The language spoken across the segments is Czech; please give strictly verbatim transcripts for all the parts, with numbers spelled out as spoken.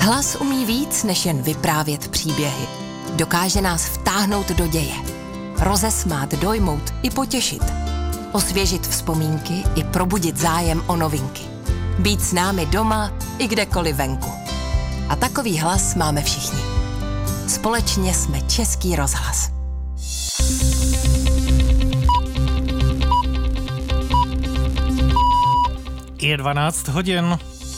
Hlas umí víc, než jen vyprávět příběhy. Dokáže nás vtáhnout do děje. Rozesmát, dojmout i potěšit. Osvěžit vzpomínky i probudit zájem o novinky. Být s námi doma i kdekoliv venku. A takový hlas máme všichni. Společně jsme Český rozhlas. Je dvanáct hodin.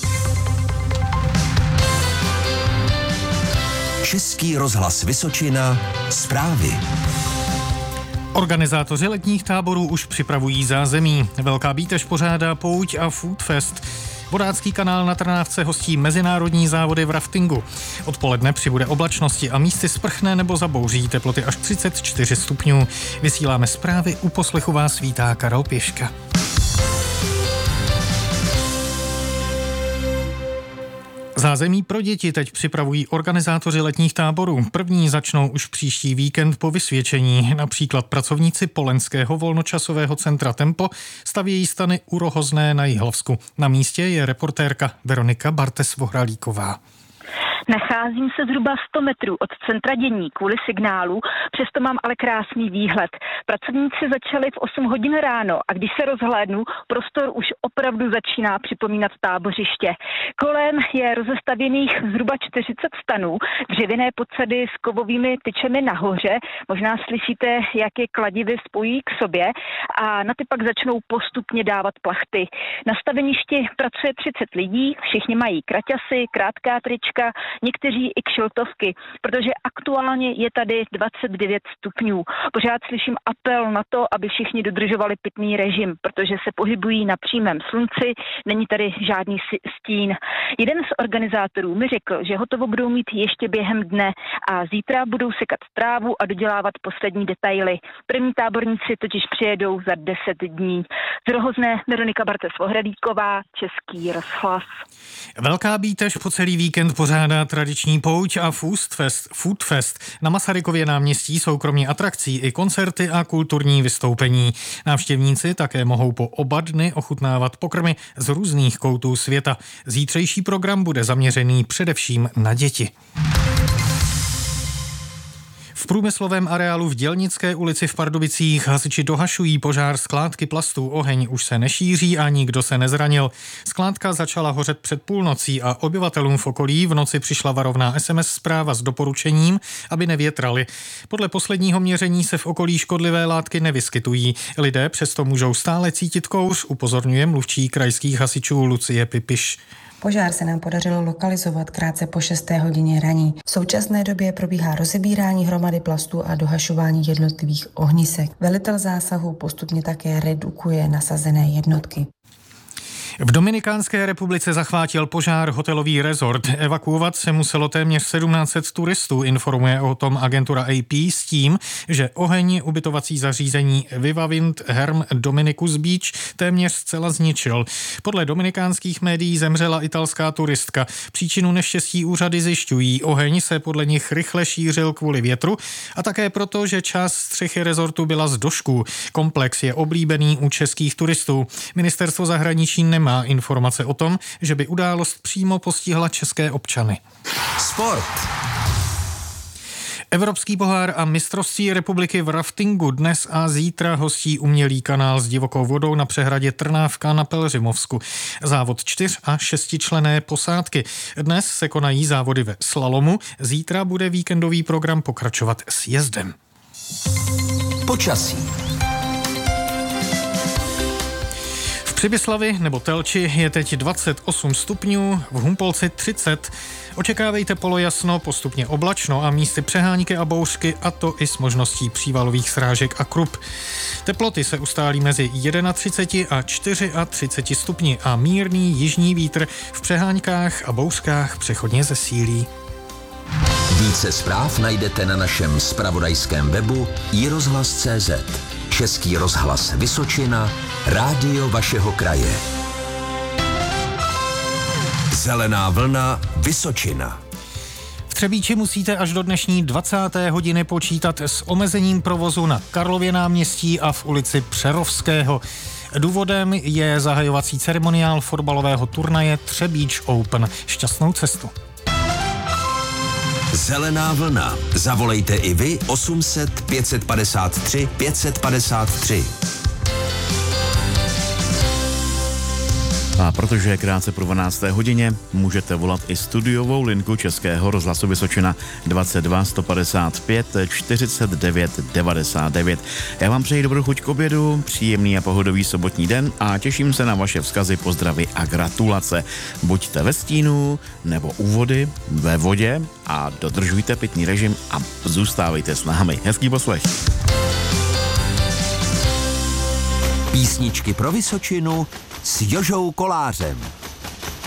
Český rozhlas Vysočina, zprávy. Organizátoři letních táborů už připravují zázemí. Velká Bítež pořádá pouť a food fest. Vodácký kanál na Trnávce hostí mezinárodní závody v raftingu. Odpoledne přibude oblačnosti a místy sprchne nebo zabouří, teploty až třicet čtyři stupňů. Vysíláme zprávy, u poslechu vás vítá Karel Pěška. Zázemí pro děti teď připravují organizátoři letních táborů. První začnou už příští víkend po vysvědčení. Například pracovníci Polenského volnočasového centra Tempo stavějí stany u Rohozné na Jihlavsku. Na místě je reportérka Veronika Bartes-Vohralíková. Nacházím se zhruba sto metrů od centra dění kvůli signálu, přesto mám ale krásný výhled. Pracovníci začali v osm hodin ráno a když se rozhlédnu, prostor už opravdu začíná připomínat tábořiště. Kolem je rozestavěných zhruba čtyřicet stanů, dřevěné podsady s kovovými tyčemi nahoře. Možná slyšíte, jak je kladivy spojí k sobě a na ty pak začnou postupně dávat plachty. Na staveništi pracuje třicet lidí, všichni mají kraťasy, krátká trička, někteří i kšiltovky, protože aktuálně je tady dvacet devět stupňů. Pořád slyším apel na to, aby všichni dodržovali pitný režim, protože se pohybují na přímém slunci, není tady žádný stín. Jeden z organizátorů mi řekl, že hotovo budou mít ještě během dne a zítra budou sekat trávu a dodělávat poslední detaily. První táborníci totiž přijedou za deset dní. Z Rohozné Veronika Bartes-Vohralíková, Český rozhlas. Velká Bítež po celý víkend pořádá tradiční pouť a food fest, food fest. Na Masarykově náměstí jsou kromě atrakcí i koncerty a kulturní vystoupení. Návštěvníci také mohou po oba dny ochutnávat pokrmy z různých koutů světa. Zítřejší program bude zaměřený především na děti. V průmyslovém areálu v Dělnické ulici v Pardubicích hasiči dohašují požár skládky plastů. Oheň už se nešíří a nikdo se nezranil. Skládka začala hořet před půlnocí a obyvatelům v okolí v noci přišla varovná es em es zpráva s doporučením, aby nevětrali. Podle posledního měření se v okolí škodlivé látky nevyskytují. Lidé přesto můžou stále cítit kouř, upozorňuje mluvčí krajských hasičů Lucie Pipiš. Požár se nám podařilo lokalizovat krátce po šesté hodině raní. V současné době probíhá rozebírání hromady plastů a dohašování jednotlivých ohnisek. Velitel zásahu postupně také redukuje nasazené jednotky. V Dominikánské republice zachvátil požár hotelový rezort. Evakuovat se muselo téměř sedmnáct set turistů, informuje o tom agentura A P s tím, že oheň ubytovací zařízení Viva Wind Herm Dominicus Beach téměř zcela zničil. Podle dominikánských médií zemřela italská turistka. Příčinu neštěstí úřady zjišťují. Oheň se podle nich rychle šířil kvůli větru a také proto, že část střechy rezortu byla z došků. Komplex je oblíbený u českých turistů. Ministerstvo zahraničí nemá má informace o tom, že by událost přímo postihla české občany. Sport. Evropský pohár a mistrovství republiky v raftingu dnes a zítra hostí umělý kanál s divokou vodou na přehradě Trnávka na Pelhřimovsku. Závod čtyř a šestičlenné posádky. Dnes se konají závody ve slalomu, zítra bude víkendový program pokračovat s jezdem. Počasí. V Přibyslavi nebo Telči je teď dvacet osm stupňů, v Humpolci třicet. Očekávejte polojasno, postupně oblačno a místy přehánky a bouřky, a to i s možností přívalových srážek a krup. Teploty se ustálí mezi třicet jedna a třicet čtyři stupni a mírný jižní vítr v přeháňkách a bouřkách přechodně zesílí. Více zpráv najdete na našem zpravodajském webu i rozhlas tečka cé zet. Český rozhlas Vysočina, rádio vašeho kraje. Zelená vlna Vysočina. V Třebíči musíte až do dnešní dvacáté hodiny počítat s omezením provozu na Karlově náměstí a v ulici Přerovského. Důvodem je zahajovací ceremoniál fotbalového turnaje Třebíč Open. Šťastnou cestu. Zelená vlna. Zavolejte i vy osm set pět padesát tři pět padesát tři. A protože je krátce po dvanácté hodině, můžete volat i studiovou linku Českého rozhlasu Vysočina dvacet dva sto padesát pět čtyřicet devět devadesát devět. Já vám přeji dobrou chuť k obědu, příjemný a pohodový sobotní den a těším se na vaše vzkazy, pozdravy a gratulace. Buďte ve stínu nebo u vody, ve vodě a dodržujte pitný režim a zůstávejte s námi. Hezký poslech. Písničky pro Vysočinu s Jožou Kolářem.